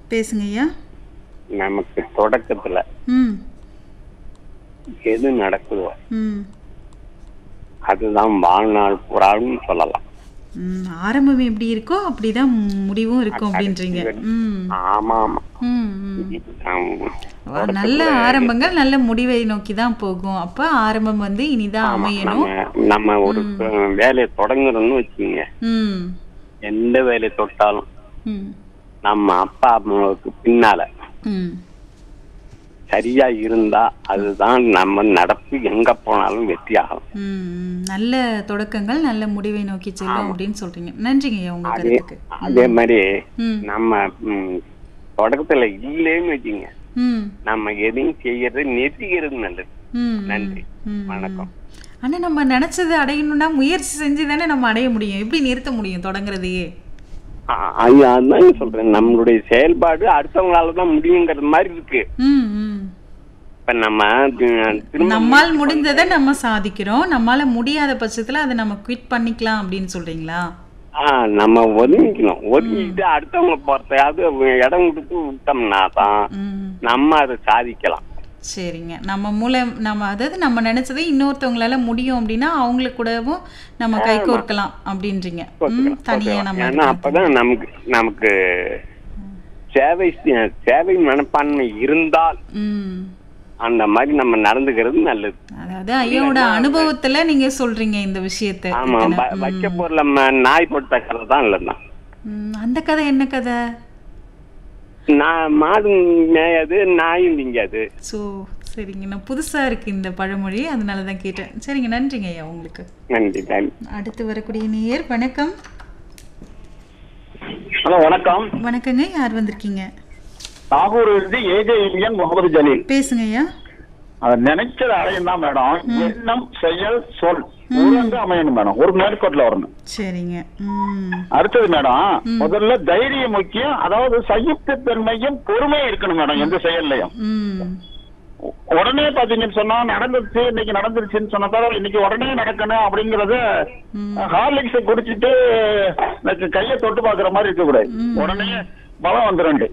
பேசுங்க ஐயா. நமக்கு தொடக்கத்துல ம் எது நடக்குதோ ம் அதுதான் வாழ்நாள் புறான்னு சொல்லலாம். ஆரம்பம் எப்படி இருக்கோ அப்படிதான் முடிவும் இருக்கும் அப்படின்றீங்க. ம் ஆமா ஆமா. ம் ம். ஆமா. நல்ல ஆரம்பங்கள் நல்ல முடிவை நோக்கி தான் போகும். அப்ப ஆரம்பம் வந்து இனிதான் ஆமா. அமையணும். நம்ம ஒரு வேலையை தொடங்குறோம்னு வச்சுக்கோங்க, ம் எந்த வேலையை தொட்டாலும் ம் நம்ம அப்பா அம்மாவுக்கு பின்னால ம் சரியா இருந்தா அதுதான் நம்ம நடப்பு எங்க போனாலும் வெற்றி ஆகும். நல்ல தொடக்கங்கள் நல்ல முடிவை நோக்கி செல்லும் அப்படின்னு சொல்றீங்க. நன்றிங்க ஐயா உங்க கருத்துக்கு. அதே மாதிரி ம் நம்ம தொடக்கத்துல இல்லைன்னு வச்சுங்க, ம் நம்ம எதையும் செய்யறது நிறுத்திக்கிறது நல்லது. ம் நன்றி, ம். வணக்கம். ஆனா நம்ம நினைச்சது அடையணும்னா முயற்சி செஞ்சு தானே நம்ம அடைய முடியும். எப்படி நிறுத்த முடியும் தொடங்குறதையே? அதான் சொல்றேன், நம்மளுடைய செயல்பாடு அடுத்தவங்களாலதான் முடியுங்கிறது மாதிரி இருக்கு. ம் ம். இப்ப நம்ம நம்மால் முடிந்ததை நம்ம சாதிக்கிறோம். நம்மால முடியாத பட்சத்துல அதை நம்ம குவிட் பண்ணிக்கலாம் அப்படின்னு சொல்றீங்களா? நம்ம ஒதுங்கிக்கணும். ஒதுங்கிட்டு அடுத்தவங்க போறதையாவது இடம் கொடுத்து விட்டோம்னா தான் நம்ம அதை சாதிக்கலாம். சரிங்க. நம்ம அதாவது நம்ம நினைச்சதை இன்னொருத்தவங்களால முடியும் அப்படின்னா அவங்களுக்கு கூடவும் நம்ம கை கோர்க்கலாம் அப்படின்றீங்க. தனியா நம்ம ஏன்னா அப்பதான் நமக்கு சேவை மனப்பான்மை இருந்தால் அந்த மாதிரி நம்ம நடந்துக்கிறது நல்லது. அதாவது ஐயோட அனுபவத்துல நீங்க சொல்றீங்க இந்த விஷயத்தை. ஆமா, வைக்க பொருள் நாய் போட்ட கதை தான் இல்லைன்னா. அந்த கதை என்ன கதை? மாடு மேயாது நாயும் திங்காது. ஸோ சரிங்க, நான் புதுசா இருக்கு இந்த பழமொழி, அதனாலதான் கேட்டேன். சரிங்க, நன்றிங்க ஐயா உங்களுக்கு. நன்றி. அடுத்து வரக்கூடிய நேயர் வணக்கம். ஹலோ வணக்கம். வணக்கங்க, யார் வந்திருக்கீங்க? நாகூரிலிருந்து ஏஜே இந்தியன் முகமது ஜலீல். பேசுங்க ஐயா. அதை நினைச்சது அடையும் தான் மேடம். எண்ணம் செயல் சொல் ஒழுங்கு அமையணும் மேடம், ஒரு மேற்கோட்டில் வரணும். சரிங்க. அடுத்தது மேடம், முதல்ல தைரியம் முக்கியம். அதாவது சகிப்பு தன்மையும் பொறுமையும் இருக்கணும் மேடம் எந்த செயல்லையும். உடனே பாத்தீங்கன்னு சொன்னா நடந்துருச்சு, இன்னைக்கு நடந்துருச்சுன்னு சொன்னா இன்னைக்கு உடனே நடக்கணும் அப்படிங்கறது ஹார்லிக்ஸை குடிச்சிட்டு கையை தொட்டு பாக்குற மாதிரி இருக்கக்கூடாது. உடனே பலம் வந்துருண்டு.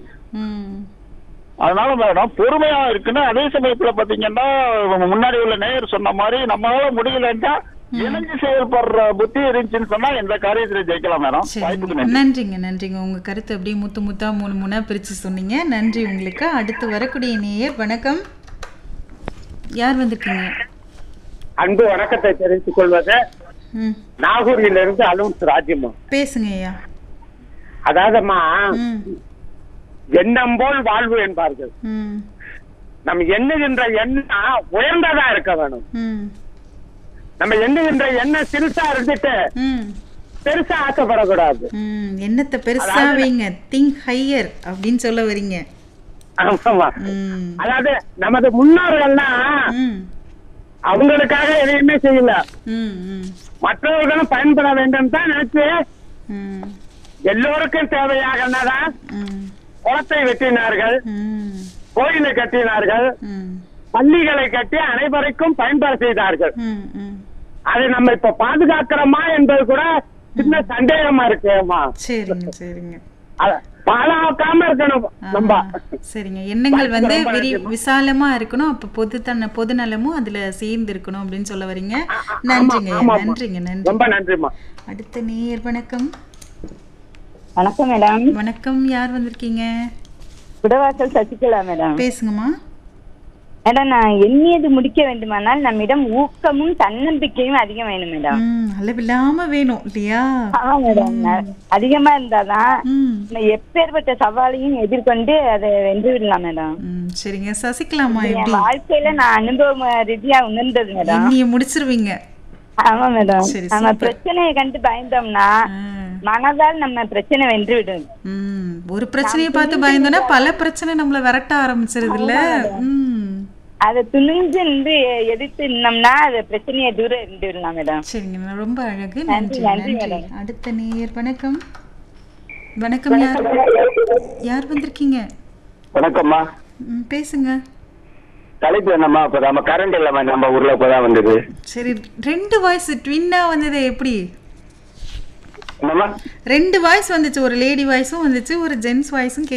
அதனால மேடம் பொறுமையா இருக்குன்னு. அதே சமயத்துல பாத்தீங்கன்னா முன்னாடி உள்ள நேயர் சொன்ன மாதிரி நம்மளால முடியலன்னா இணைஞ்சு செயல்படுற புத்தி இருந்துச்சுன்னு சொன்னா எந்த காரியத்துல ஜெயிக்கலாம் மேடம். நன்றிங்க. உங்க கருத்து அப்படியே முத்தா மூணா பிரிச்சு சொன்னீங்க. நன்றி உங்களுக்கு. அடுத்து வரக்கூடிய நேயர் வணக்கம், யார் வந்திருக்கீங்க? அன்பு வணக்கத்தை தெரிவித்துக் கொள்வது நாகூரிலிருந்து அலோன்ஸ் ராஜ்யமா. பேசுங்க ஐயா. அதாவதுமா, எண்ணம் போல் வாழ்வு என்பார்கள். நம்ம எண்ணுகின்ற எண்ணம் உயர்ந்ததா இருக்க வேணும். நம்ம எண்ணுகின்ற எண்ணம் சிறுசா இருந்துட்டு பெருசா ஆக்கப்படக்கூடாது. எண்ணத்தை பெருசா வைங்க, திங்க் ஹையர் அப்படின்னு சொல்ல வரீங்க. ஆமா, அதாவது நமது முன்னோர்கள்னா அவங்களுக்காக எதையுமே செய்யல, மற்றவர்களும் பயன்பட வேண்டும் தான் நினைச்சு எல்லோருக்கும் தேவையாகதான் குளத்தை வெட்டினார்கள், கோயிலை கட்டினார்கள், பள்ளிகளை கட்டி அனைவருக்கும் பயன்பட செய்தார்கள். அதை நம்ம இப்ப பாதுகாக்கிறோமா என்பது கூட சின்ன சந்தேகமா இருக்குமா. சரிங்க. பாதுகாக்காம இருக்கணும் நம்ம. சரிங்க, எண்ணங்கள் வந்து விசாலமா இருக்கணும். அப்ப பொது நலமும் அதுல சேர்ந்து இருக்கணும் அப்படின்னு சொல்ல வரீங்க. நன்றிங்க. ரொம்ப நன்றிமா. அடுத்த நேயர் வணக்கம். வணக்கம் மேடம். வணக்கம், யார் வந்திருக்கீங்க? குடவாசல் சசிகலா மேடம். பேசுங்கம்மா. மேடம், நான் எண்ணியது முடிக்க வேண்டுமானால் நம்மிடம் ஊக்கமும் தன்னம்பிக்கையும் அதிகம் வேணும் மேடம். அளவில்லாம வேணும் இல்லையா? ஆமா மேடம், அதிகமா இருந்தாதான் எப்பேற்பட்ட சவாலையும் எதிர்கொண்டு அதை வென்று விடலாம் மேடம். சரிங்க, சசிகலாமா. வாழ்க்கையில நான் அனுபவம் ரீதியா உணர்ந்தது மேடம். நீங்க முடிச்சிருவீங்க. ஆமா மேடம். நம்ம பிரச்சனையை கண்டு பயந்தோம்னா மனதால் நம்ம பிரச்சனை வென்று விடும். ஒரு பிரச்சனையை பார்த்து பயந்தோம்னா பல பிரச்சனை நம்மள விரட்ட ஆரம்பிச்சிருது இல்ல? அதை துணிஞ்சு எதிர்த்து இருந்தோம்னா அது பிரச்சனையை தூரம் இருந்து விடலாம் மேடம். சரிங்க, ரொம்ப அழகு. நன்றி. அடுத்த நேயர் வணக்கம். யார் வந்திருக்கீங்க? வணக்கம்மா. பேசுங்க. தலைப்பு என்னம்மா? இப்ப நம்ம கரண்ட் இல்லாம நம்ம ஊர்ல இப்பதான் வந்தது. சரி, 2 வாய்ஸ் ட்வின்னா வந்தது எப்படி? என்னம்மா? 2 வாய்ஸ் வந்துச்சு, ஒரு லேடி வாய்ஸும் வந்துச்சு, ஒரு ஜென்ஸ் வாய்ஸும்.